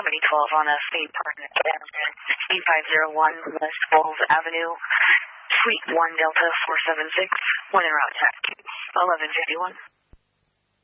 Harmony 12 on a State Park, 8501 West Falls Avenue, Suite 1 Delta 476, when en route, 1151.